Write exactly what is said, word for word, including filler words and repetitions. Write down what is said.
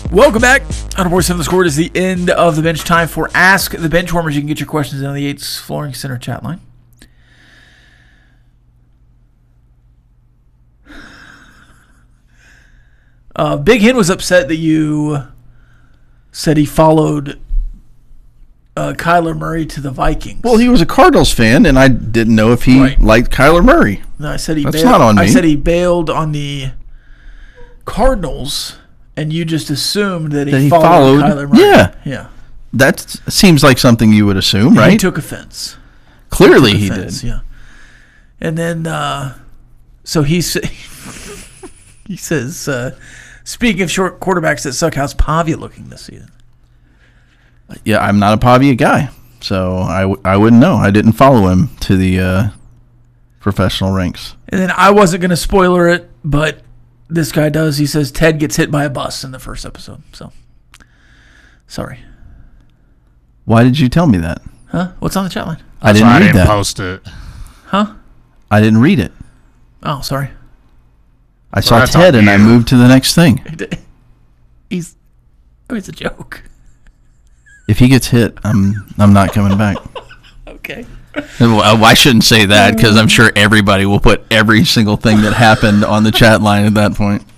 Welcome back. On Voice of the Score, it is the end of the bench. Time for Ask the Benchwarmers. You can get your questions in on the Yates Flooring Center chat line. Uh, Big Hen was upset that you said he followed uh, Kyler Murray to the Vikings. Well, he was a Cardinals fan, and I didn't know if he right. liked Kyler Murray. No, I said he. That's bailed. not on me. I said he bailed on the Cardinals. And you just assumed that he, that he followed, followed Kyler Murray. Yeah. Yeah. That seems like something you would assume, And right? He took offense. Clearly he, he offense, did. Yeah. And then, uh, so he, sa- he says, uh, speaking of short quarterbacks that suck, how's Pavia looking this season? Yeah, I'm not a Pavia guy, so I, w- I wouldn't know. I didn't follow him to the uh, professional ranks. And then I wasn't going to spoiler it, but this guy does. He says Ted gets hit by a bus in the first episode. So, sorry. Why did you tell me that? Huh? What's on the chat line? I didn't I read didn't that. post it. Huh? I didn't read it. Oh, sorry. I saw that's Ted on and I you. moved to the next thing. He's, oh, it's a joke. If he gets hit, I'm I'm not coming back. Okay. Well, I shouldn't say that because I'm sure everybody will put every single thing that happened on the chat line at that point.